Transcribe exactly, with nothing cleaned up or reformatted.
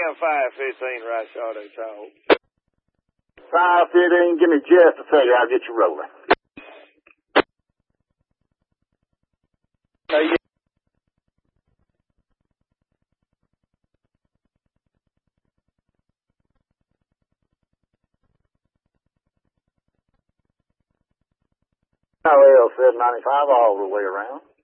M five fifteen right short of talk. five fifteen, give me just a second, I'll get you rolling. Hey, yeah. L seven ninety-five all the way around.